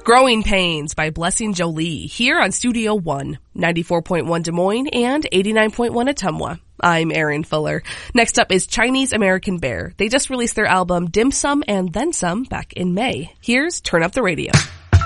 Growing Pains by Blessing Jolie here on Studio One, 94.1 Des Moines and 89.1 Ottumwa. I'm Erin Fuller. Next up is Chinese American Bear. They just released their album Dim Sum and Then Some back in May. Here's Turn Up the Radio.